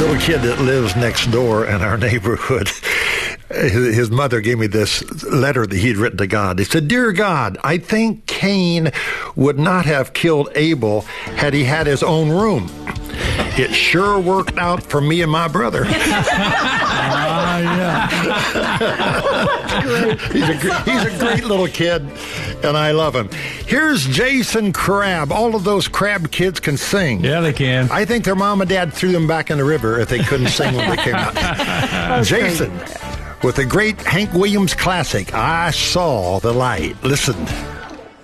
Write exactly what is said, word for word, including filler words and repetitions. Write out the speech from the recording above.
little kid that lives next door in our neighborhood, his mother gave me this letter that he'd written to God. He said, "Dear God, I think Cain would not have killed Abel had he had his own room. It sure worked out for me and my brother." Ah, yeah. he's, a, he's a great little kid, and I love him. Here's Jason Crabb. All of those Crabb kids can sing. Yeah, they can. I think their mom and dad threw them back in the river if they couldn't sing when they came out. Jason, with the great Hank Williams classic, "I Saw the Light." Listen.